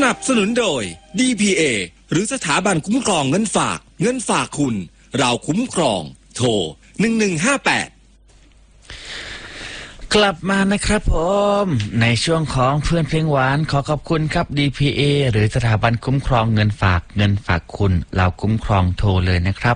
นับสนุนโดย DPA หรือสถาบันคุ้มครองเงินฝากคุณเราคุ้มครองโทร1158 กลับมานะครับผมในช่วงของเพื่อนเพลงหวานขอขอบคุณครับ DPA หรือสถาบันคุ้มครองเงินฝากคุณเราคุ้มครองโทรเลยนะครับ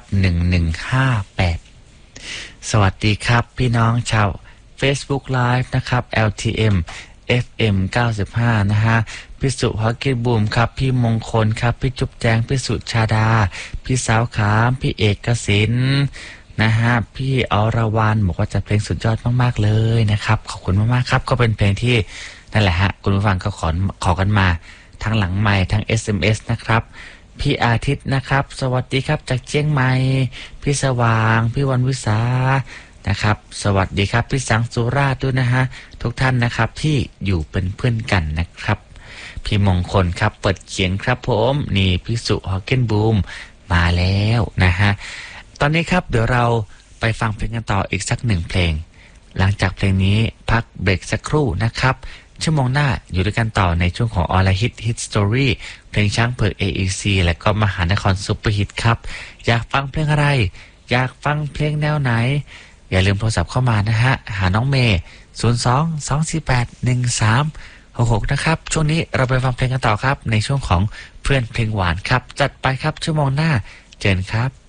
1158สวัสดีครับพี่น้องชาว Facebook Live นะครับ LTM FM 95นะฮะพี่สุฮอกเก็ตบูมครับพี่มงคลครับพี่จุ๊บแจงพี่สุชาดาพี่สาวขามพี่เอกสินนะฮะพี่อรวรรณบอกว่าจัดเพลงสุดยอดมากๆเลยนะครับขอบคุณมากๆครับก็เป็นเพลงที่นั่นแหละฮะคุณผู้ฟังก็ขอกันมาทั้งหลังไมค์ทั้ง SMS นะครับพี่อาทิตย์นะครับสวัสดีครับจากเชียงใหม่พี่สว่างพี่วันวิสานะครับสวัสดีครับพี่สังสุราษฎร์ด้วยนะฮะทุกท่านนะครับที่อยู่เป็นเพื่อนกันนะครับพี่มงคลครับเปิดเขียงครับผมนี่พี่สุฮอกเก็ตบูมมาแล้วนะฮะตอนนี้ครับเดี๋ยวเราไปฟังเพลงกันต่ออีกสักหนึ่งเพลงหลังจากเพลงนี้พักเบรกสักครู่นะครับชั่วโมงหน้าอยู่ด้วยกันต่อในช่วงของออลฮิตสตอรี่เพลงช้างเผือก AEC และก็มหานครซุปเปอร์ฮิตครับอยากฟังเพลงอะไรอยากฟังเพลงแนวไหนอย่าลืมโทรศัพท์เข้ามานะฮะหาน้องเมย์02-248-1366นะครับช่วงนี้เราไปฟังเพลงกันต่อครับในช่วงของเพื่อนเพลงหวานครับจัดไปครับชั่วโมงหน้าเจอกันครับ